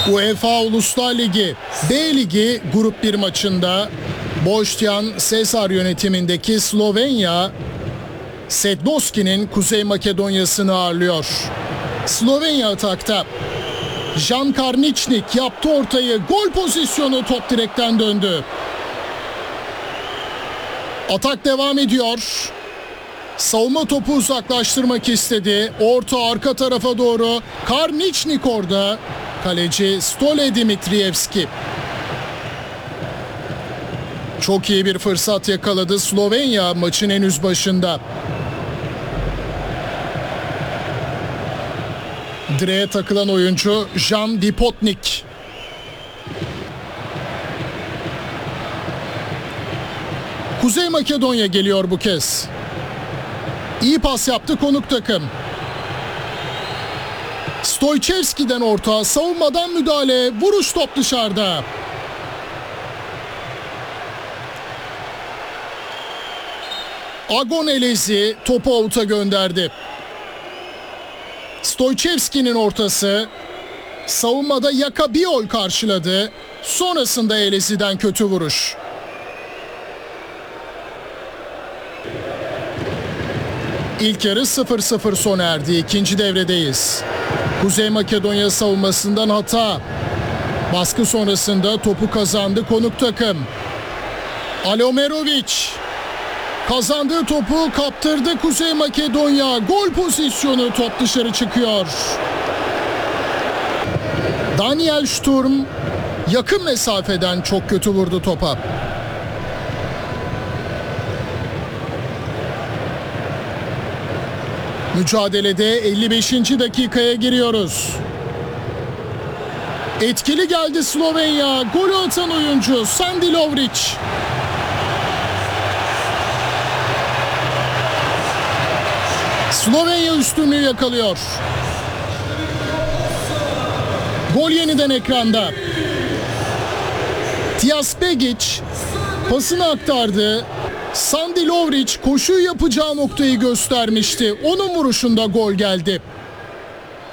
UEFA Uluslar Ligi B Ligi Grup 1 maçında Boštjan Sežar yönetimindeki Slovenya, Sednoski'nin Kuzey Makedonya'sını ağırlıyor. Slovenya atakta. Jan Karničnik yaptı ortayı. Gol pozisyonu, top direkten döndü. Atak devam ediyor. Savunma topu uzaklaştırmak istedi. Orta arka tarafa doğru. Karničnik orada. Kaleci Stole Dimitrievski. Çok iyi bir fırsat yakaladı Slovenya maçın henüz başında. Direğe takılan oyuncu Jan Dipotnik. Kuzey Makedonya geliyor bu kez. İyi pas yaptı konuk takım. Stojčevski'den orta, savunmadan müdahale, vuruş, top dışarıda. Agon Elezi topu avuta gönderdi. Stojčevski'nin ortası, savunmada Yakabiol karşıladı. Sonrasında Elezi'den kötü vuruş. İlk yarı 0-0 sona erdi. İkinci devredeyiz. Kuzey Makedonya savunmasından hata. Baskı sonrasında topu kazandı konuk takım. Alomerovic kazandığı topu kaptırdı Kuzey Makedonya. Gol pozisyonu, top dışarı çıkıyor. Daniel Sturm yakın mesafeden çok kötü vurdu topa. Mücadelede 55. dakikaya giriyoruz. Etkili geldi Slovenya. Golü atan oyuncu Sandi Lovric. Slovenya üstünlüğü yakalıyor. Gol yeniden ekranda. Tijas Begic pasını aktardı. Sandi Lovric koşuyu yapacağı noktayı göstermişti. Onun vuruşunda gol geldi.